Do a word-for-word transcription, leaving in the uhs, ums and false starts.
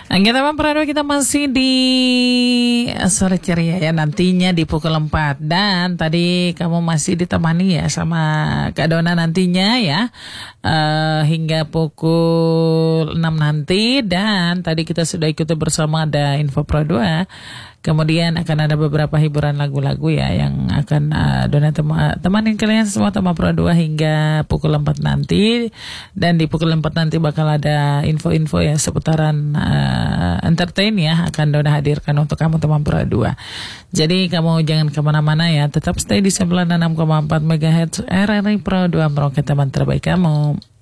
Kita teman Prado, kita masih di sore ceria ya, nantinya di pukul empat. Dan tadi kamu masih ditemani ya sama Kak Dona nantinya ya, uh, hingga pukul enam nanti. Dan tadi kita sudah ikuti bersama ada Info Pro dua. Kemudian akan ada beberapa hiburan lagu-lagu ya yang akan uh, Dona tem- temanin kalian semua teman Pro dua hingga pukul empat nanti. Dan di pukul empat nanti bakal ada info-info ya seputaran uh, entertain ya, akan Dona hadirkan untuk kamu teman Pro dua. Jadi kamu jangan kemana-mana ya, tetap stay di sembilan puluh enam koma empat megahertz R R I Pro dua, meroket teman terbaik kamu.